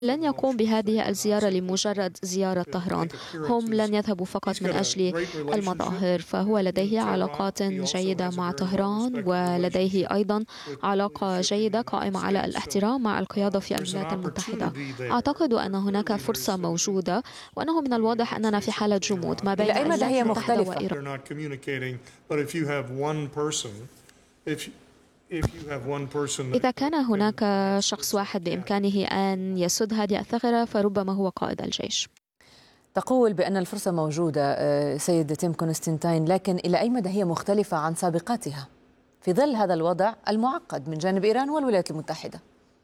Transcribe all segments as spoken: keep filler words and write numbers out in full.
لن يقوم بهذه الزيارة لمجرد زيارة طهران. هم لن يذهبوا فقط من أجل المظاهر، فهو لديه علاقات جيدة مع طهران، ولديه أيضا علاقة جيدة قائمة على الاحترام مع القيادة في الولايات المتحدة. أعتقد أن هناك فرصة موجودة، وأنه من الواضح أننا في حالة جمود ما بين الولايات المتحدة وإيران. إذا كان هناك شخص واحد بإمكانه أن يسد هذه الثغرة فربما هو قائد الجيش. تقول بأن الفرصة موجودة سيد تيم كونستانتين، لكن إلى أي مدى هي مختلفة عن سابقاتها في ظل هذا الوضع المعقد من جانب إيران والولايات المتحدة؟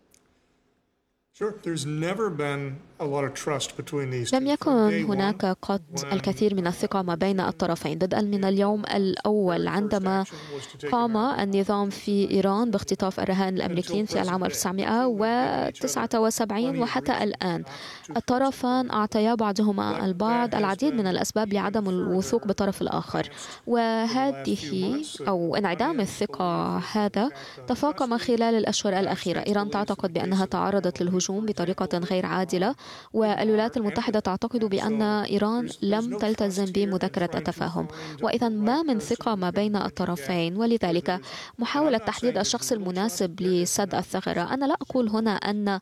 لم يكن هناك قط الكثير من الثقة ما بين الطرفين بدءا من اليوم الأول عندما قام النظام في إيران باختطاف الرهائن الأمريكيين في العام ألف وتسعمائة وتسعة وسبعين وحتى الآن. الطرفان أعطيا بعضهما البعض العديد من الأسباب لعدم الوثوق بالطرف الآخر، وهذه أو انعدام الثقة هذا تفاقم خلال الأشهر الأخيرة. إيران تعتقد بأنها تعرضت للهجوم بطريقة غير عادلة، والولايات المتحدة تعتقد بأن إيران لم تلتزم بمذكرة التفاهم، وإذا ما من ثقة ما بين الطرفين، ولذلك محاولة تحديد الشخص المناسب لسد الثغرة. أنا لا أقول هنا أن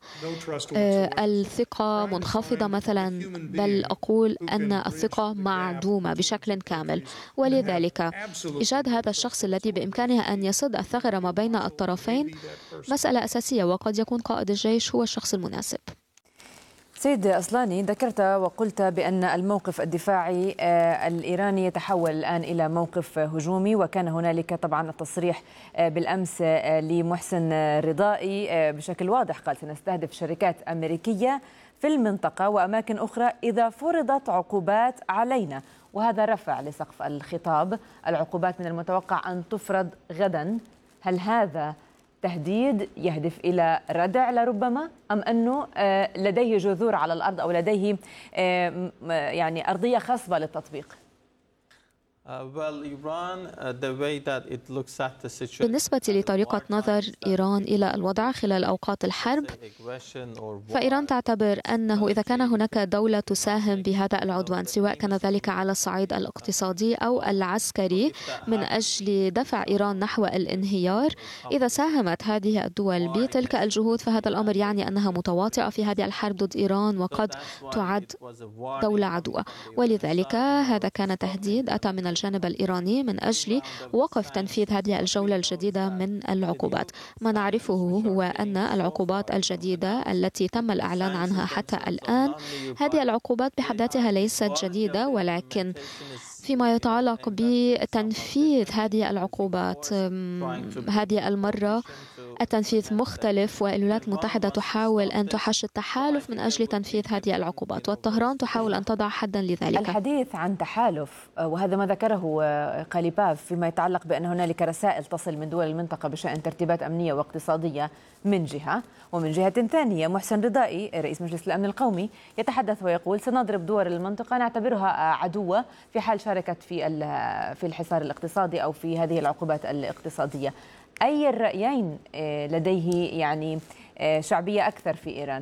الثقة منخفضة مثلا، بل أقول أن الثقة معدومة بشكل كامل، ولذلك إيجاد هذا الشخص الذي بإمكانه أن يسد الثغرة ما بين الطرفين مسألة أساسية، وقد يكون قائد الجيش هو الشخص المناسب. سيد أصلاني، ذكرت وقلت بأن الموقف الدفاعي الإيراني يتحول الآن إلى موقف هجومي، وكان هنالك طبعا التصريح بالأمس لمحسن رضائي بشكل واضح، قال سنستهدف شركات أمريكية في المنطقة وأماكن أخرى إذا فرضت عقوبات علينا، وهذا رفع لسقف الخطاب. العقوبات من المتوقع أن تفرض غدا. هل هذا تهديد يهدف إلى ردع لربما، أم أنه لديه جذور على الأرض أو لديه يعني أرضية خصبة للتطبيق؟ بالنسبة لطريقة نظر إيران إلى الوضع خلال أوقات الحرب، فإيران تعتبر أنه إذا كان هناك دولة تساهم بهذا العدوان، سواء كان ذلك على الصعيد الاقتصادي أو العسكري من أجل دفع إيران نحو الانهيار، إذا ساهمت هذه الدول بتلك الجهود فهذا الأمر يعني أنها متواطئة في هذه الحرب ضد إيران وقد تعد دولة عدوة. ولذلك هذا كان تهديد أتى من الجانب الإيراني من أجل وقف تنفيذ هذه الجولة الجديدة من العقوبات. ما نعرفه هو أن العقوبات الجديدة التي تم الإعلان عنها حتى الآن، هذه العقوبات بحد ذاتها ليست جديدة، ولكن فيما يتعلق بتنفيذ هذه العقوبات هذه المرة التنفيذ مختلف، والولايات المتحدة تحاول أن تحشد تحالف من أجل تنفيذ هذه العقوبات، وطهران تحاول أن تضع حدا لذلك. الحديث عن تحالف، وهذا ما ذكره قليباف فيما يتعلق بأن هنالك رسائل تصل من دول المنطقة بشأن ترتيبات أمنية واقتصادية من جهة، ومن جهة ثانية محسن رضائي رئيس مجلس الأمن القومي يتحدث ويقول سنضرب دول المنطقة نعتبرها عدوة في حال شاركت في في الحصار الاقتصادي أو في هذه العقوبات الاقتصادية. أي الرأيين لديه يعني شعبية أكثر في إيران؟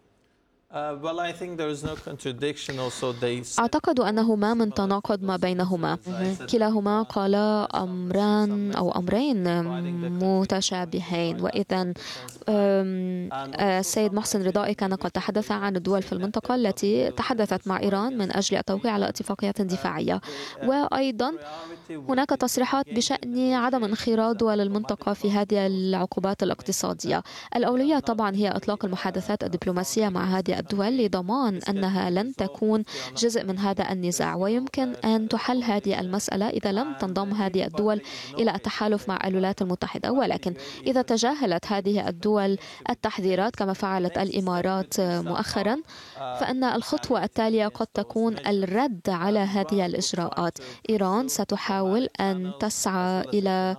أعتقد أنه ما من تناقض ما بينهما، كلاهما قال أمران أو أمرين متشابهين. وإذا السيد محسن رضائي كان قد تحدث عن الدول في المنطقة التي تحدثت مع إيران من أجل التوقيع على اتفاقيات دفاعية، وأيضا هناك تصريحات بشأن عدم انخراط دول المنطقة في هذه العقوبات الاقتصادية. الأولوية طبعا هي إطلاق المحادثات الدبلوماسية مع هذه الدول لضمان أنها لن تكون جزء من هذا النزاع، ويمكن أن تحل هذه المسألة إذا لم تنضم هذه الدول إلى التحالف مع الولايات المتحدة. ولكن إذا تجاهلت هذه الدول التحذيرات كما فعلت الإمارات مؤخرا، فإن الخطوة التالية قد تكون الرد على هذه الإجراءات. إيران ستحاول أن تسعى إلى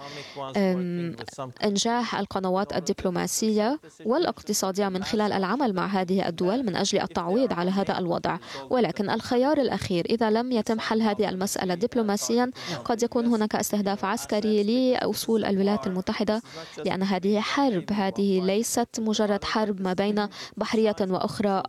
إنجاح القنوات الدبلوماسية والاقتصادية من خلال العمل مع هذه الدول من أجل التعويض على هذا الوضع. ولكن الخيار الأخير إذا لم يتم حل هذه المسألة دبلوماسيا قد يكون هناك استهداف عسكري لأصول الولايات المتحدة، لأن هذه حرب، هذه ليست مجرد حرب ما بين بحرية وأخرى